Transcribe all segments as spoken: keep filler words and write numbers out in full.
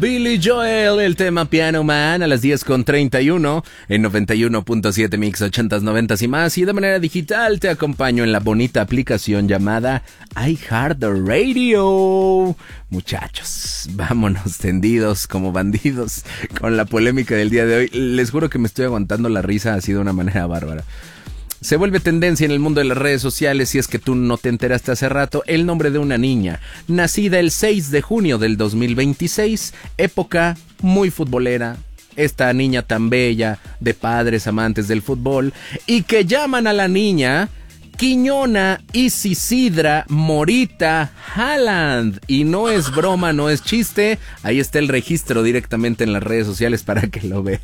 Billy Joel, el tema Piano Man a las diez con treinta y uno en noventa y uno punto siete Mix ochentas, noventas y más. Y de manera digital te acompaño en la bonita aplicación llamada iHeartRadio. Muchachos, vámonos tendidos como bandidos con la polémica del día de hoy. Les juro que me estoy aguantando la risa así de una manera bárbara. Se vuelve tendencia en el mundo de las redes sociales, si es que tú no te enteraste hace rato, el nombre de una niña, nacida el seis de junio del dos mil veintiséis, época muy futbolera, esta niña tan bella, de padres amantes del fútbol, y que llaman a la niña Quiñona Isidra Morita Haaland. Y no es broma, no es chiste, ahí está el registro directamente en las redes sociales para que lo veas.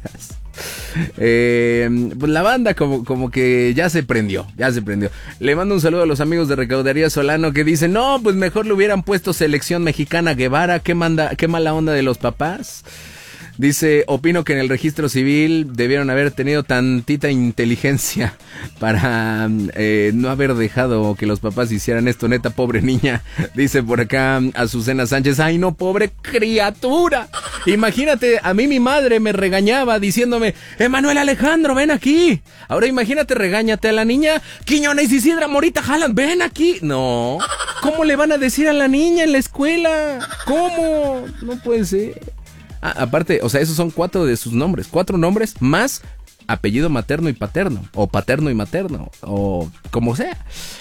Eh, pues la banda como, como que ya se prendió, ya se prendió. Le mando un saludo a los amigos de Recaudería Solano que dicen, no, pues mejor le hubieran puesto Selección Mexicana Guevara, qué, manda, qué mala onda de los papás. Dice, opino que en el registro civil debieron haber tenido tantita inteligencia para eh, no haber dejado que los papás hicieran esto, neta, pobre niña. Dice por acá Azucena Sánchez, ay no, pobre criatura. Imagínate, a mí mi madre me regañaba diciéndome, Emanuel Alejandro, ven aquí. Ahora imagínate, regáñate a la niña, Quiñona Isidra Morita Haaland, ven aquí. No, ¿cómo le van a decir a la niña en la escuela? ¿Cómo? No puede ser. Ah, aparte, o sea, esos son cuatro de sus nombres, cuatro nombres más apellido materno y paterno, o paterno y materno, o como sea.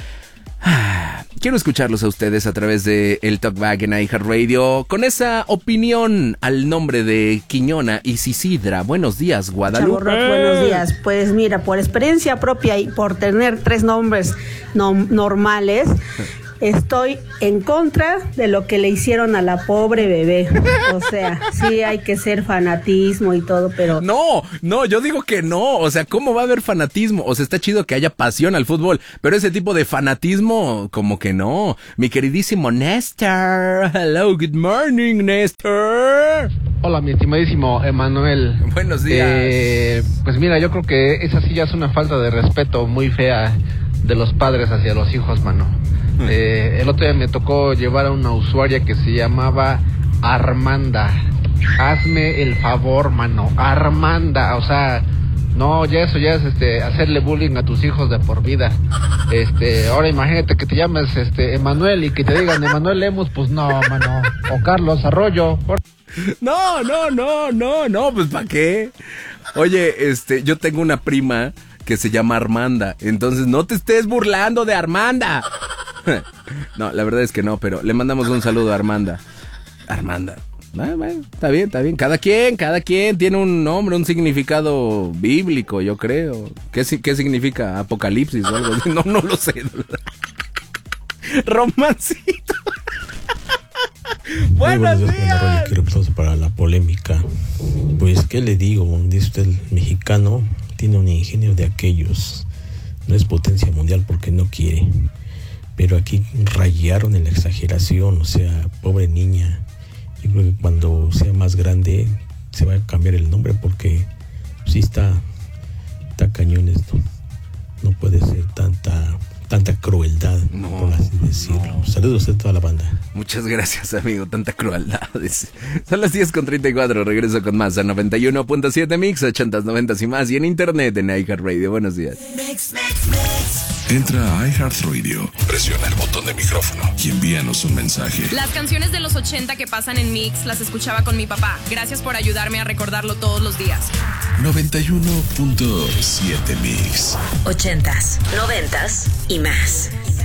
Ah, quiero escucharlos a ustedes a través de el Talkback en iHeartRadio con esa opinión al nombre de Quiñona Isidra. Buenos días, Guadalupe. Chavorrock, buenos días. Pues mira, por experiencia propia y por tener tres nombres no, normales, estoy en contra de lo que le hicieron a la pobre bebé. O sea, sí hay que ser fanatismo y todo, pero... No, no, yo digo que no. O sea, ¿cómo va a haber fanatismo? O sea, está chido que haya pasión al fútbol, pero ese tipo de fanatismo, como que no. Mi queridísimo Néstor. Hello, good morning, Néstor. Hola, mi estimadísimo Emanuel. Buenos días. Eh, pues mira, yo creo que esa sí ya es una falta de respeto muy fea de los padres hacia los hijos, mano. Eh, el otro día me tocó llevar a una usuaria que se llamaba Armanda. Hazme el favor, mano, Armanda, o sea, no, ya eso ya es este hacerle bullying a tus hijos de por vida. Este, ahora imagínate que te llames este Emanuel y que te digan Emanuel Lemus, pues no, mano, o Carlos Arroyo. No, no, no, no, no, pues ¿para qué? Oye, este, yo tengo una prima que se llama Armanda, entonces no te estés burlando de Armanda. No, la verdad es que no, pero le mandamos un saludo a Armanda. Armanda. Ah, bueno, está bien, está bien. Cada quien, cada quien tiene un nombre, un significado bíblico, yo creo. ¿Qué, qué significa? Apocalipsis o algo así. No, no lo sé. Romancito. Buenos días. días. Quiero aplauso para la polémica. Pues, ¿qué le digo? Dice usted, el mexicano tiene un ingenio de aquellos. No es potencia mundial porque no quiere. Pero aquí rayaron en la exageración, o sea, pobre niña. Yo creo que cuando sea más grande se va a cambiar el nombre porque sí está, está cañón esto. No puede ser tanta, tanta crueldad, no, por así decirlo. No. Saludos a toda la banda. Muchas gracias, amigo, tanta crueldad. Son las diez con treinta y cuatro, regreso con más a noventa y uno punto siete Mix, ochentas, noventas y más, y en internet en iHeartRadio. Buenos días. Mix, mix, mix. Entra a iHeartRadio, presiona el botón de micrófono y envíanos un mensaje. Las canciones de los ochenta que pasan en Mix las escuchaba con mi papá. Gracias por ayudarme a recordarlo todos los días. noventa y uno punto siete Mix. Ochentas, noventas y más.